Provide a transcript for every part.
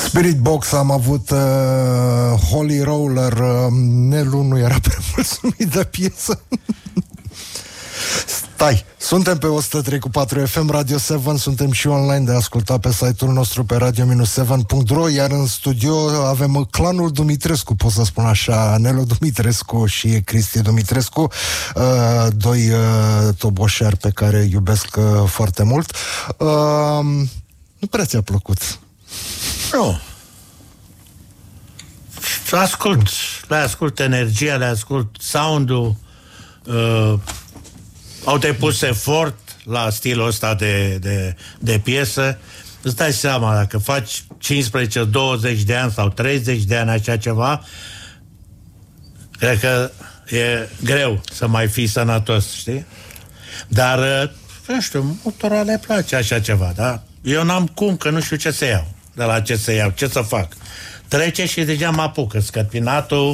Spirit Box, am avut Holy Roller. Nelu nu era prea mulțumit de piesă. Stai, suntem pe 103.4 FM Radio 7, suntem și online de ascultat pe site-ul nostru pe radio-7.ro, iar în studio avem clanul Dumitrescu, pot să spun așa, Nelu Dumitrescu și Cristi Dumitrescu, doi toboșari pe care îi iubesc foarte mult. Nu prea ți-a plăcut? Nu. Le ascult energia, le ascult sound-ul, au depus efort la stilul ăsta de piesă. Îți dai seama, dacă faci 15, 20 de ani sau 30 de ani așa ceva, cred că e greu să mai fii sănătos, știi? Dar, nu știu, multora le place așa ceva, da? Eu n-am cum, că nu știu ce să iau. De la ce să iau, ce să fac. Trece și deja mă apucă scăpinatul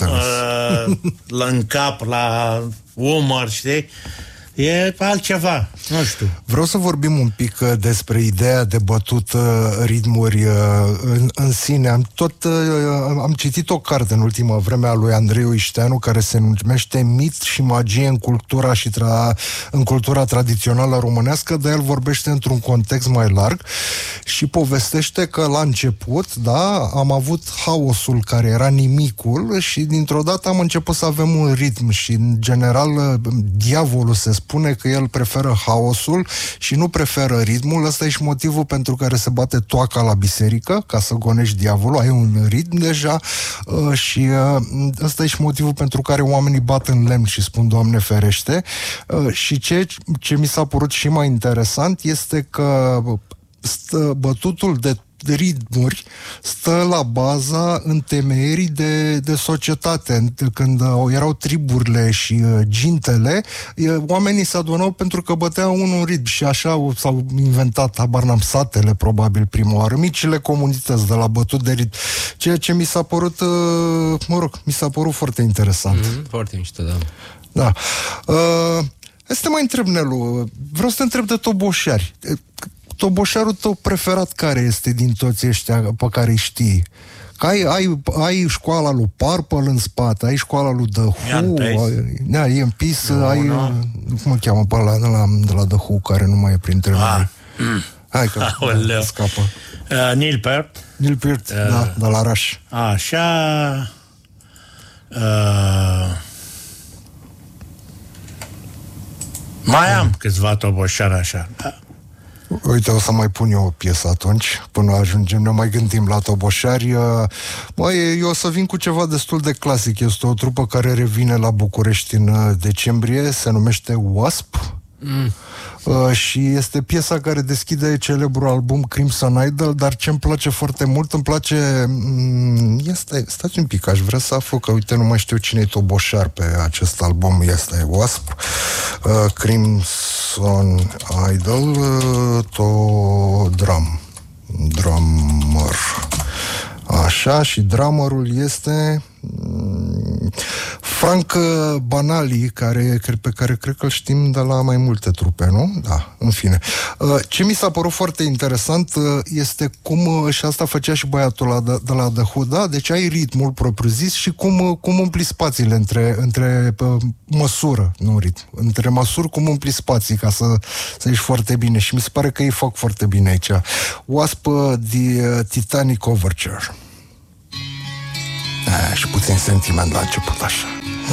în cap, la umăr, știi? E altceva, nu știu. Vreau să vorbim un pic despre ideea de bătut ritmuri în sine. Am citit o carte în ultima vreme a lui Andrei Ișteanu care se numește Mit și magie în cultura în cultura tradițională românească, dar el vorbește într-un context mai larg și povestește că la început, da, am avut haosul care era nimicul și dintr-o dată am început să avem un ritm și în general diavolul se spune că el preferă haosul și nu preferă ritmul. Ăsta e și motivul pentru care se bate toaca la biserică, ca să gonești diavolul, ai un ritm deja și ăsta e și motivul pentru care oamenii bat în lemn și spun Doamne ferește. Și ce mi s-a părut și mai interesant este că bătutul de ritmuri stă la baza întemeierii de societate. Când erau triburile și gintele, oamenii se adunau pentru că băteau un ritm și așa s-au inventat, habar n-am, satele probabil prima oară, micile comunități de la bătut de ritm. Ceea ce mi s-a părut, mi s-a părut foarte interesant. Foarte mișto, da. Da. Să te mai întreb, Nelu, vreau să te întreb de toboșari. Toboșarul tău preferat care este din toți ăștia pe care îi știi? Că ai școala lui Purple în spate, ai școala lui The Who, Ian Peace, ai, cum o cheamă pe ăla de la The Who, care nu mai e printre noi. Hai că scapă. Neil Peart. Neil Peart, da, de la Rush. Așa. Mai am câțiva toboșari așa. Uite, o să mai pun eu o piesă atunci, până ajungem, ne mai gândim la toboșari. Eu o să vin cu ceva destul de clasic. Este o trupă care revine la București în decembrie, se numește Wasp. Și este piesa care deschide celebrul album Crimson Idol, dar ce îmi place foarte mult, îmi place stați un pic, aș vrea să aflu că, uite, nu mai știu cine e toboșar pe acest album. Este Wasp, Crimson Idol, drummer. Așa, și drummerul este Frank Banali, pe care cred că îl știm de la mai multe trupe, nu? Da, în fine. Ce mi s-a părut foarte interesant este cum, și asta făcea și băiatul de la The Who, da? Deci ai ritmul propriu-zis și cum umpli spațiile între măsură, nu ritm, între măsuri, cum umpli spații ca să ieși foarte bine și mi se pare că ei fac foarte bine aici. Wasp, The Titanic Overture. Și puțin sentiment la început, așa.